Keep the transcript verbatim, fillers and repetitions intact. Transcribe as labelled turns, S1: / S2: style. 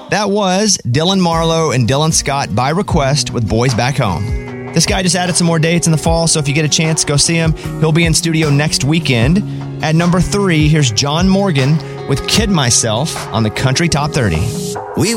S1: That was Dylan Marlowe and Dylan Scott by request with Boys Back Home. This guy just added some more dates in the fall, so if you get a chance, go see him. He'll be in studio next weekend. At number three, here's John Morgan with Kid Myself on the Country Top thirty.
S2: We